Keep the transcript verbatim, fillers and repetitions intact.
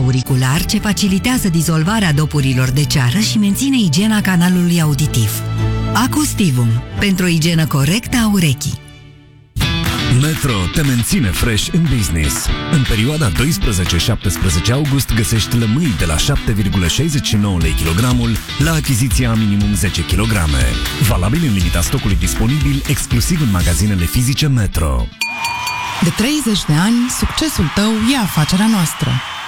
auricular ce facilitează dizolvarea dopurilor de ceară și menține igiena canalului auditiv. Acustivum, pentru o igienă corectă a urechii. Metro te menține fresh în business. În perioada doisprezece șaptesprezece august găsești lămâi de la șapte virgulă șaizeci și nouă lei kilogramul la achiziția minimum zece kilograme. Valabil în limita stocului disponibil exclusiv în magazinele fizice Metro. De treizeci de ani, succesul tău e afacerea noastră.